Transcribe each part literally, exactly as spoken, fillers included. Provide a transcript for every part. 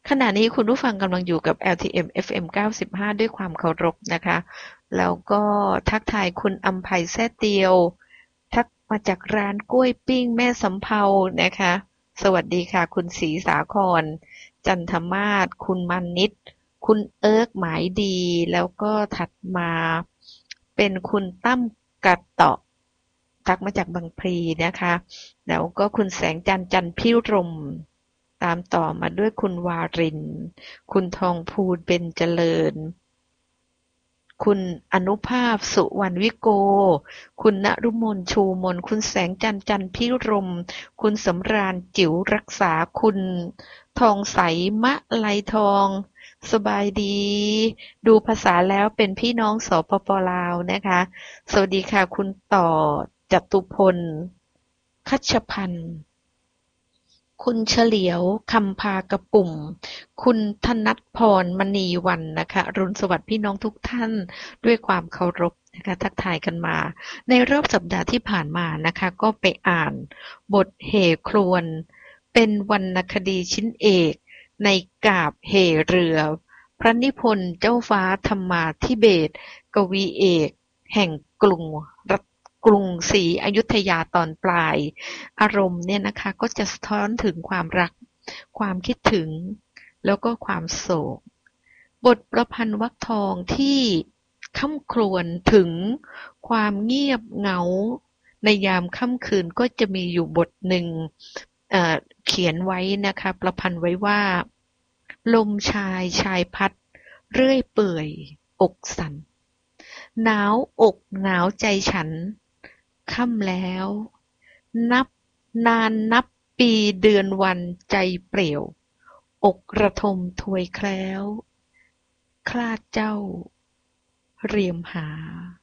ขณะนี้คุณผู้ฟังกำลังอยู่กับ แอล ที เอ็ม เอฟ เอ็ม เก้าสิบห้า ด้วยความเคารพนะคะแล้วก็ทักทายคุณอำไพแซ่เตียวทักมาจากร้านกล้วยปิ้งแม่สำเภานะคะสวัสดีค่ะคุณศรีสาครจันทมาศคุณมานิตคุณเอิร์กหมายดีแล้วก็ถัดมาเป็นคุณตั้มกระเตาะทักมาจากบางพลีนะคะแล้วก็คุณแสงจันทร์จันทร์พิรมตามต่อมาด้วยคุณวารินคุณทองภูลเบญเจริญคุณอนุภาพสุวรรณวิโกคุณณรุมนชูมนคุณแสงจันทร์จันทร์พิรมคุณสำราญจิ๋วรักษาคุณทองใสมะไลทองสบายดีดูภาษาแล้วเป็นพี่น้องสปปลาวนะคะสวัสดีค่ะคุณต่อจตุพลคัชพันธ์คุณเฉลียวคำพากระปุ่มคุณธนัทพรมณีวรรณนะคะอรุณสวัสดิ์พี่น้องทุกท่านด้วยความเคารพนะคะทักทายกันมาในรอบสัปดาห์ที่ผ่านมานะคะก็ไปอ่านบทเหครวญเป็นวรรณคดีชิ้นเอกในกาบเหเรือพระนิพนธ์เจ้าฟ้าธรรมาธิเบศรกวีเอกแห่งกรุงรัตกรุงศรีอยุธยาตอนปลายอารมณ์เนี่ยนะคะก็จะสะท้อนถึงความรักความคิดถึงแล้วก็ความโศกบทประพันธ์วรรคทองที่ค่ำครวญถึงความเงียบเหงาในยามค่ำคืนก็จะมีอยู่บทหนึ่งเอ่อเขียนไว้นะคะประพันธ์ไว้ว่าลมชายชายพัดเรื่อยเปื่อยอกสั่นหนาวอกหนาวใจฉันค่ำแล้วนับนานนับปีเดือนวันใจเปลี่ยวอกระทมถวยแคล้วคลาดเจ้าเรียมหา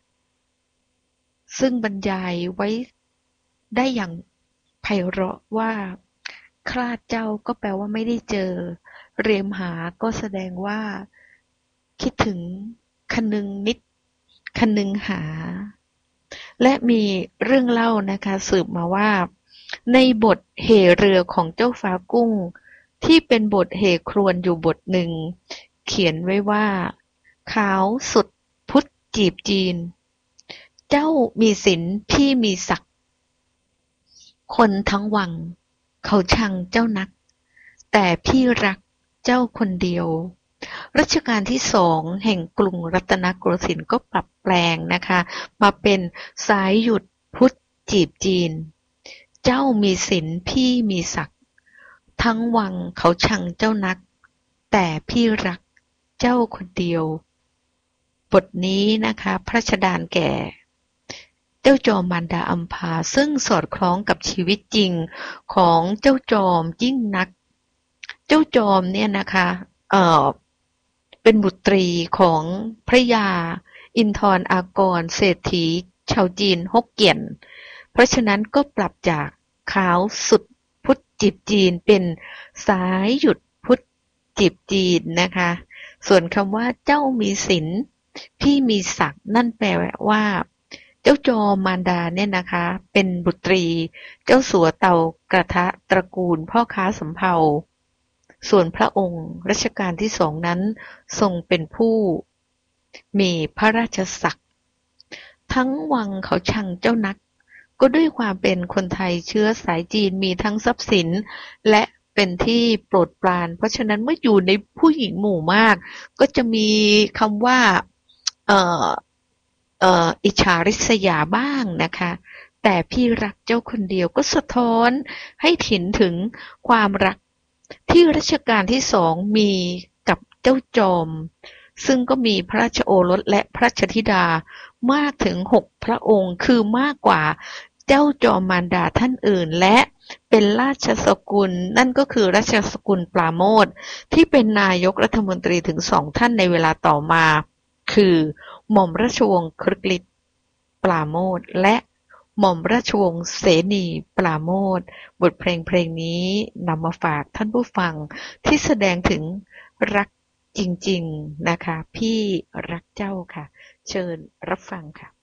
ซึ่งบรรยายไว้ได้อย่างไพเราะว่าคลาดเจ้าก็แปลว่าไม่ได้เจอเรียมหาก็แสดงว่าคิดถึงคนึงนิดคนึงหาและมีเรื่องเล่านะคะสืบมาว่าในบทเหเรือของเจ้าฟ้ากุ้งที่เป็นบทเหครวญอยู่บทหนึ่งเขียนไว้ว่าขาวสุดพุทธจีบจีนเจ้ามีศิลพี่มีศักดิ์คนทั้งวังเขาชังเจ้านักแต่พี่รักเจ้าคนเดียวรัชกาลที่สองแห่งกรุงรัตนโกสินทร์ก็ปรับแปลงนะคะมาเป็นสายหยุดพุทธจีบจีนเจ้ามีศิลพี่มีศักดิ์ทั้งวังเขาชังเจ้านักแต่พี่รักเจ้าคนเดียวบทนี้นะคะพระราชดานแก่เจ้าจอมมารดาอัมพาซึ่งสอดคล้องกับชีวิตจริงของเจ้าจอมยิ่งนักเจ้าจอมเนี่ยนะคะเอ่อเป็นบุตรีของพระยาอินทรอากรเศรษฐีชาวจีนฮกเกี้ยนเพราะฉะนั้นก็ปรับจากขาวสุดพุทธจีบจีนเป็นสายหยุดพุทธจีบจีนนะคะส่วนคำว่าเจ้ามีศิลพี่มีศักดิ์นั่นแปลว่าเจ้าจอมมารดาเนี่ยนะคะเป็นบุตรีเจ้าสัวเตากระทะตระกูลพ่อค้าสำเภาส่วนพระองค์รัชกาลที่สองนั้นทรงเป็นผู้มีพระราชศักดิ์ทั้งวังเขาชังเจ้านักก็ด้วยความเป็นคนไทยเชื้อสายจีนมีทั้งทรัพย์สินและเป็นที่โปรดปรานเพราะฉะนั้นเมื่ออยู่ในผู้หญิงหมู่มากก็จะมีคำว่าเอ่อเอ่ออิจฉาริษยาบ้างนะคะแต่พี่รักเจ้าคนเดียวก็สะท้อนให้เห็นถึงความรักที่รัชกาลที่สองมีกับเจ้าจอมซึ่งก็มีพระราชโอรสและพระราชธิดามากถึงหกพระองค์คือมากกว่าเจ้าจอมมารดาท่านอื่นและเป็นราชสกุลนั่นก็คือราชสกุลปราโมทย์ที่เป็นนายกรัฐมนตรีถึงสองท่านในเวลาต่อมาคือหม่อมราชวงศ์ครึกฤทธิ์ปราโมทย์และหม่อมราชวงศ์เสนีปราโมทย์บทเพลงเพลงนี้นำมาฝากท่านผู้ฟังที่แสดงถึงรักจริงๆนะคะพี่รักเจ้าค่ะเชิญรับฟังค่ะ